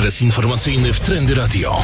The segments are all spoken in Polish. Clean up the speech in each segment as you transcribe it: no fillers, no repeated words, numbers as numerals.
adres informacyjny w Trendy Radio.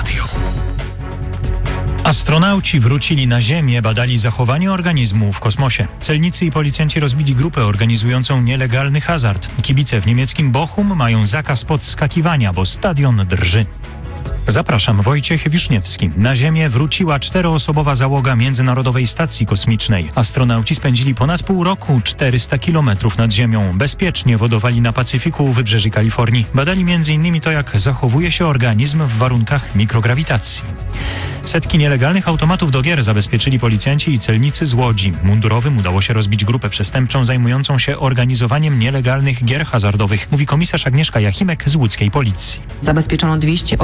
Astronauci wrócili na Ziemię, badali zachowanie organizmu w kosmosie. Celnicy i policjanci rozbili grupę organizującą nielegalny hazard. Kibice w niemieckim Bochum mają zakaz podskakiwania, bo stadion drży. Zapraszam, Wojciech Wiszniewski. Na Ziemię wróciła 4-osobowa załoga Międzynarodowej Stacji Kosmicznej. Astronauci spędzili ponad pół roku 400 kilometrów nad Ziemią. Bezpiecznie wodowali na Pacyfiku u wybrzeży Kalifornii. Badali m.in. to, jak zachowuje się organizm w warunkach mikrograwitacji. Setki nielegalnych automatów do gier zabezpieczyli policjanci i celnicy z Łodzi. Mundurowym udało się rozbić grupę przestępczą zajmującą się organizowaniem nielegalnych gier hazardowych, mówi komisarz Agnieszka Jachimek z łódzkiej policji. Zabezpieczono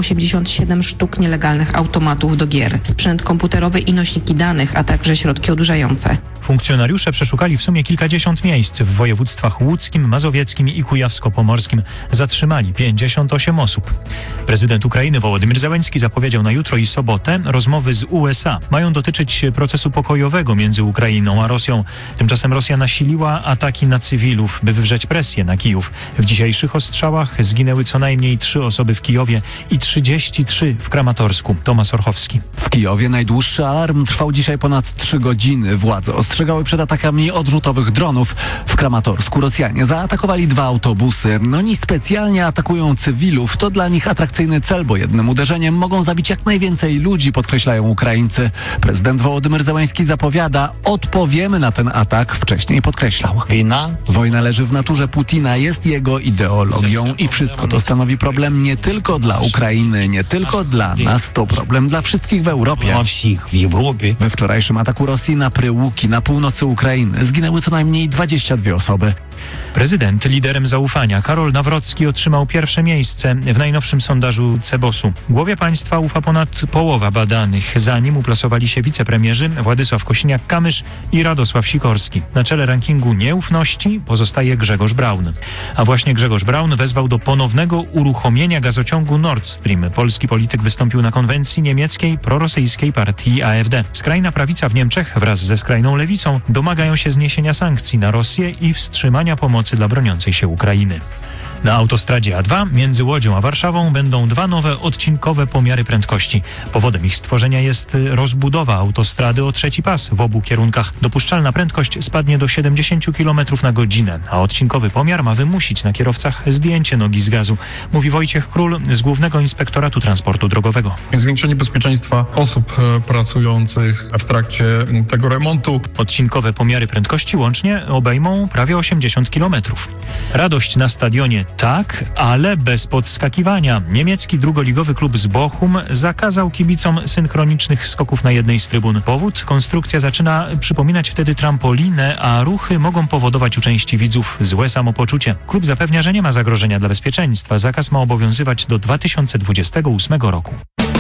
287 sztuk nielegalnych automatów do gier, sprzęt komputerowy i nośniki danych, a także środki odurzające. Funkcjonariusze przeszukali w sumie kilkadziesiąt miejsc w województwach łódzkim, mazowieckim i kujawsko-pomorskim. Zatrzymali 58 osób. Prezydent Ukrainy Wołodymyr Zełenski zapowiedział na jutro i sobotę rozmowy z USA. Mają dotyczyć procesu pokojowego między Ukrainą a Rosją. Tymczasem Rosja nasiliła ataki na cywilów, by wywrzeć presję na Kijów. W dzisiejszych ostrzałach zginęły co najmniej 3 osoby w Kijowie i 33 w Kramatorsku. Tomasz Orchowski. W Kijowie najdłuższy alarm trwał dzisiaj ponad 3 godziny. Władze ostrzegały przed atakami odrzutowych dronów. W Kramatorsku Rosjanie zaatakowali 2 autobusy. Oni specjalnie atakują cywilów. To dla nich atrakcyjny cel, bo jednym uderzeniem mogą zabić jak najwięcej ludzi, podkreślają Ukraińcy. Prezydent Wołodymyr Zełenski zapowiada: odpowiemy na ten atak, wcześniej podkreślał. Wojna leży w naturze Putina, jest jego ideologią i wszystko to stanowi problem nie tylko dla Ukrainy, nie tylko dla nas, to problem dla wszystkich w Europie. We wczorajszym ataku Rosji na Pryłuki na północy Ukrainy zginęły co najmniej 22 osoby. Prezydent liderem zaufania Karol Nawrocki otrzymał pierwsze miejsce w najnowszym sondażu CBOS-u. Głowie państwa ufa ponad połowa badanych. Za nim uplasowali się wicepremierzy Władysław Kosiniak-Kamysz i Radosław Sikorski. Na czele rankingu nieufności pozostaje Grzegorz Braun. A właśnie Grzegorz Braun wezwał do ponownego uruchomienia gazociągu Nord Stream. Polski polityk wystąpił na konwencji niemieckiej prorosyjskiej partii AfD. Skrajna prawica w Niemczech wraz ze skrajną lewicą domagają się zniesienia sankcji na Rosję i wstrzymania pomocy dla broniącej się Ukrainy. Na autostradzie A2 między Łodzią a Warszawą będą 2 nowe odcinkowe pomiary prędkości. Powodem ich stworzenia jest rozbudowa autostrady o 3. pas w obu kierunkach. Dopuszczalna prędkość spadnie do 70 km na godzinę, a odcinkowy pomiar ma wymusić na kierowcach zdjęcie nogi z gazu, mówi Wojciech Król z Głównego Inspektoratu Transportu Drogowego. Zwiększenie bezpieczeństwa osób pracujących w trakcie tego remontu. Odcinkowe pomiary prędkości łącznie obejmą prawie 80 km. Radość na stadionie tak, ale bez podskakiwania. Niemiecki drugoligowy klub z Bochum zakazał kibicom synchronicznych skoków na jednej z trybun. Powód? Konstrukcja zaczyna przypominać wtedy trampolinę, a ruchy mogą powodować u części widzów złe samopoczucie. Klub zapewnia, że nie ma zagrożenia dla bezpieczeństwa. Zakaz ma obowiązywać do 2028 roku.